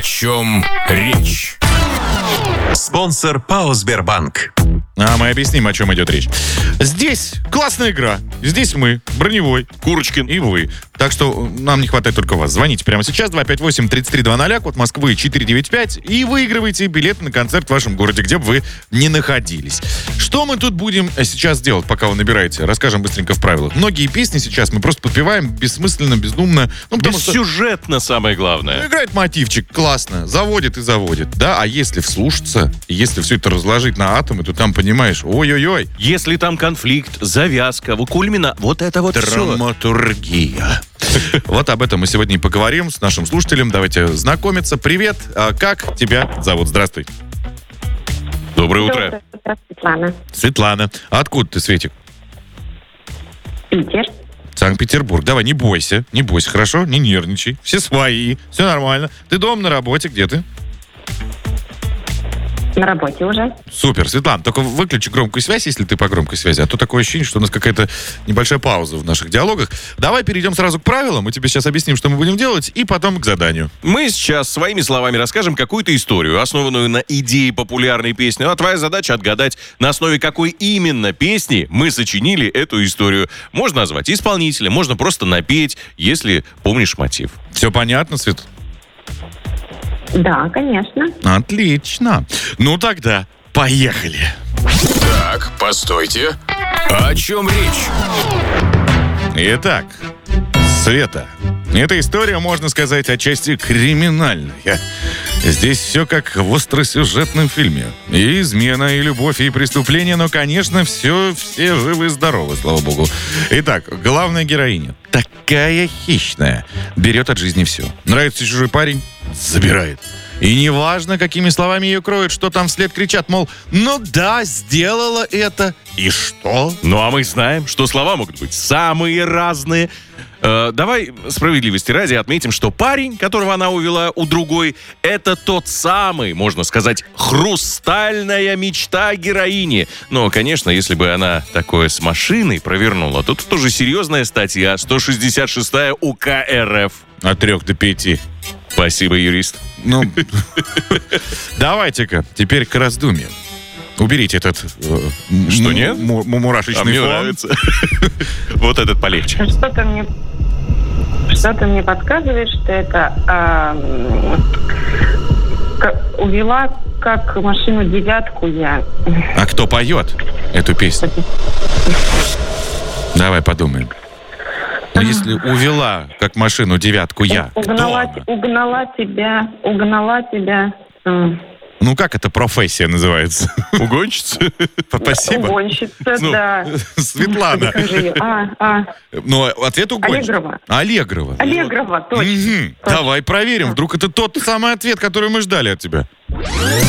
чем речь? Спонсор ПАО «Сбербанк». А мы объясним, о чем идет речь. Здесь классная игра. Здесь мы, Броневой, Курочкин и вы. Так что нам не хватает только вас. Звоните прямо сейчас, 258-3320, код Москвы 495, и выигрывайте билеты на концерт в вашем городе, где бы вы ни находились. Что мы тут будем сейчас делать, пока вы набираете? Расскажем быстренько в правилах. Многие песни сейчас мы просто подпеваем бессмысленно, бездумно. Бессюжетно, самое главное. Играет мотивчик, классно, заводит и заводит. Да, а если вслушаться, если все это разложить на атомы, то там понимаешь, ой-ой-ой. Если там конфликт, завязка, кульмина, вот это вот все. Драматургия. Вот об этом мы сегодня и поговорим с нашим слушателем. Давайте знакомиться. Привет, как тебя зовут? Здравствуй. Доброе утро. Светлана. Светлана. А откуда ты, Светик? Питер. Санкт-Петербург. Давай, не бойся, хорошо? Не нервничай. Все свои, все нормально. Ты дома, на работе, где ты? На работе уже. Супер, Светлана, только выключи громкую связь, если ты по громкой связи, а то такое ощущение, что у нас какая-то небольшая пауза в наших диалогах. Давай перейдем сразу к правилам, мы тебе сейчас объясним, что мы будем делать, и потом к заданию. Мы сейчас своими словами расскажем какую-то историю, основанную на идее популярной песни. А твоя задача отгадать, на основе какой именно песни мы сочинили эту историю. Можно назвать исполнителя, можно просто напеть, если помнишь мотив. Все понятно, Свет? Да, конечно. Отлично. Ну тогда, поехали. Так, постойте. О чем речь? Итак, Света, эта история, можно сказать, отчасти криминальная. Здесь все как в остросюжетном фильме. И измена, и любовь, и преступление, но, конечно, все живы и здоровы, слава богу. Итак, главная героиня, такая хищная, берет от жизни все. Нравится чужой парень? Забирает. И неважно, какими словами ее кроют, что там вслед кричат, мол, ну да, сделала это. И что? Ну а мы знаем, что слова могут быть самые разные. Давай справедливости ради отметим, что парень, которого она увела у другой, это тот самый, можно сказать, хрустальная мечта героини. Но, конечно, если бы она такое с машиной провернула, то тут тоже серьезная статья, 166-я УК РФ. От 3 до 5. Спасибо, юрист. Ну, давайте-ка теперь к раздумьям. Уберите этот что, нет? Мурашечный мне фон. Нравится. Вот этот полегче. Что-то мне подсказывает, что это увела как машину девятку я. А кто поет эту песню? Давай подумаем. Ну, если увела как машину девятку я, Угнала тебя. Ну, как эта профессия называется? Угонщица? Спасибо. Угонщица, да. Светлана. Ну, ответ угонщица. Аллегрова, точно. Давай проверим. Вдруг это тот самый ответ, который мы ждали от тебя.